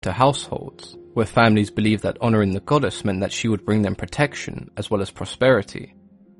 to households, where families believed that honouring the goddess meant that she would bring them protection as well as prosperity.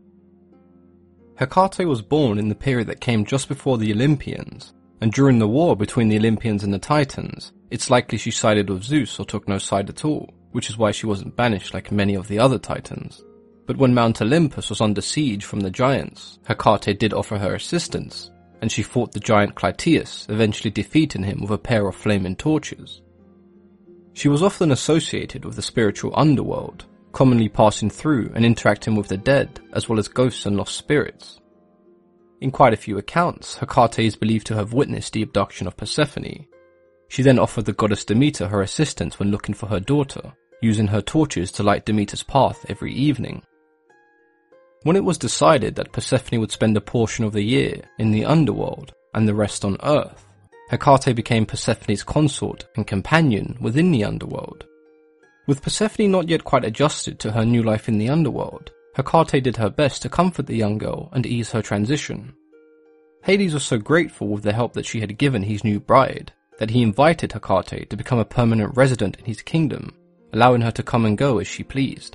Hecate was born in the period that came just before the Olympians, and during the war between the Olympians and the Titans, it's likely she sided with Zeus or took no side at all, which is why she wasn't banished like many of the other Titans. But when Mount Olympus was under siege from the giants, Hecate did offer her assistance, and she fought the giant Clytius, eventually defeating him with a pair of flaming torches. She was often associated with the spiritual underworld, commonly passing through and interacting with the dead, as well as ghosts and lost spirits. In quite a few accounts, Hecate is believed to have witnessed the abduction of Persephone. She then offered the goddess Demeter her assistance when looking for her daughter, using her torches to light Demeter's path every evening. When it was decided that Persephone would spend a portion of the year in the underworld and the rest on Earth, Hecate became Persephone's consort and companion within the underworld. With Persephone not yet quite adjusted to her new life in the underworld, Hecate did her best to comfort the young girl and ease her transition. Hades was so grateful with the help that she had given his new bride that he invited Hecate to become a permanent resident in his kingdom, allowing her to come and go as she pleased.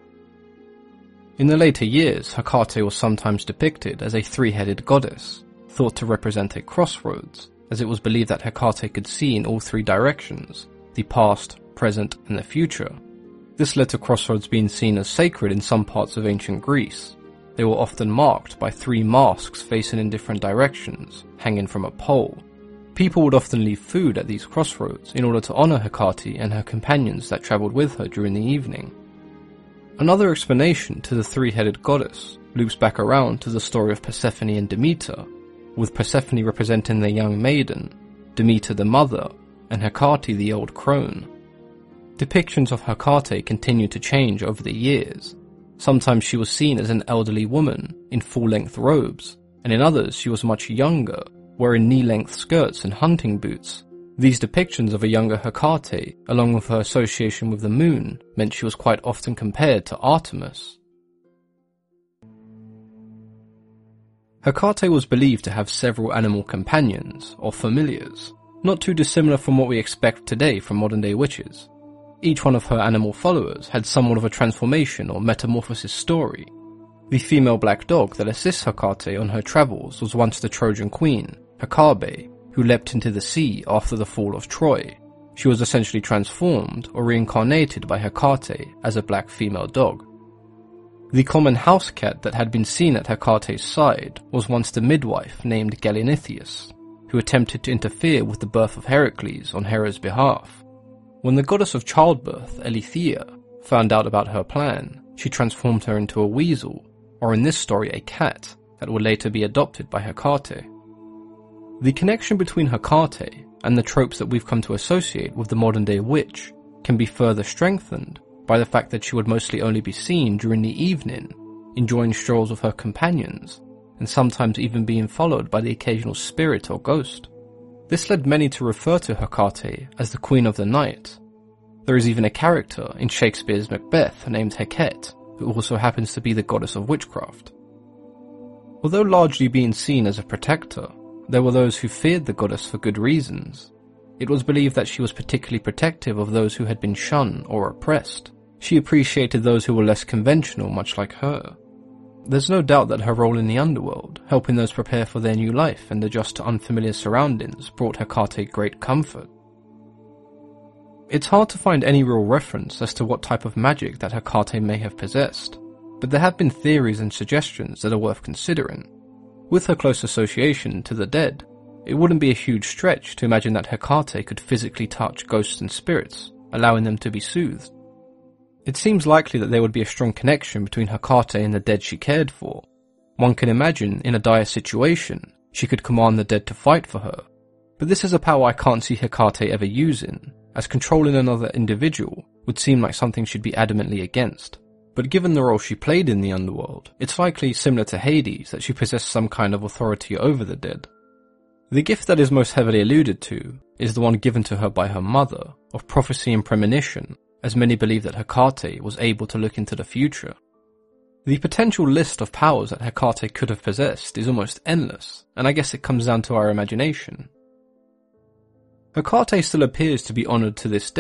In the later years, Hecate was sometimes depicted as a three-headed goddess, thought to represent a crossroads, as it was believed that Hecate could see in all three directions, the past, present, and the future. This led to crossroads being seen as sacred in some parts of ancient Greece. They were often marked by three masks facing in different directions, hanging from a pole. People would often leave food at these crossroads in order to honour Hecate and her companions that travelled with her during the evening. Another explanation to the three-headed goddess loops back around to the story of Persephone and Demeter, with Persephone representing the young maiden, Demeter the mother, and Hecate the old crone. Depictions of Hecate continued to change over the years. Sometimes she was seen as an elderly woman in full-length robes, and in others she was much younger, wearing knee-length skirts and hunting boots. These depictions of a younger Hecate, along with her association with the moon, meant she was quite often compared to Artemis. Hecate was believed to have several animal companions, or familiars, not too dissimilar from what we expect today from modern-day witches. Each one of her animal followers had somewhat of a transformation or metamorphosis story. The female black dog that assists Hecate on her travels was once the Trojan queen, Hecabe, who leapt into the sea after the fall of Troy. She was essentially transformed or reincarnated by Hecate as a black female dog. The common house cat that had been seen at Hecate's side was once the midwife named Gallinatheus, who attempted to interfere with the birth of Heracles on Hera's behalf. When the goddess of childbirth, Eileithyia, found out about her plan, she transformed her into a weasel, or in this story a cat, that would later be adopted by Hecate. The connection between Hecate and the tropes that we've come to associate with the modern-day witch can be further strengthened by the fact that she would mostly only be seen during the evening, enjoying strolls with her companions, and sometimes even being followed by the occasional spirit or ghost. This led many to refer to Hecate as the Queen of the Night. There is even a character in Shakespeare's Macbeth named Hecate, who also happens to be the goddess of witchcraft. Although largely being seen as a protector, there were those who feared the goddess for good reasons. It was believed that she was particularly protective of those who had been shunned or oppressed. She appreciated those who were less conventional, much like her. There's no doubt that her role in the underworld, helping those prepare for their new life and adjust to unfamiliar surroundings, brought Hecate great comfort. It's hard to find any real reference as to what type of magic that Hecate may have possessed, but there have been theories and suggestions that are worth considering. With her close association to the dead, it wouldn't be a huge stretch to imagine that Hecate could physically touch ghosts and spirits, allowing them to be soothed. It seems likely that there would be a strong connection between Hecate and the dead she cared for. One can imagine, in a dire situation, she could command the dead to fight for her. But this is a power I can't see Hecate ever using, as controlling another individual would seem like something she'd be adamantly against. But given the role she played in the underworld, it's likely similar to Hades that she possessed some kind of authority over the dead. The gift that is most heavily alluded to is the one given to her by her mother, of prophecy and premonition, as many believe that Hecate was able to look into the future. The potential list of powers that Hecate could have possessed is almost endless, and I guess it comes down to our imagination. Hecate still appears to be honoured to this day.